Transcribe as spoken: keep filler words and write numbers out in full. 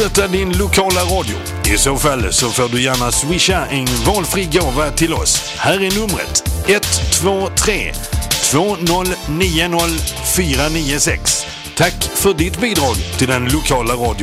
Stötta din lokala radio. I så fall så får du gärna swisha en valfri gåva till oss. Här är numret ett två tre två noll nio noll fyra nio sex. Tack för ditt bidrag till den lokala radio.